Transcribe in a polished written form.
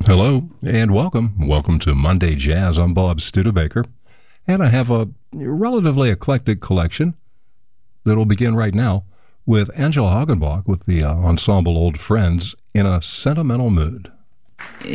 Hello and welcome. Welcome to Monday Jazz. I'm Bob Studebaker, and I have a relatively eclectic collection that will begin right now with Angela Hagenbach with the ensemble Old Friends in a Sentimental Mood.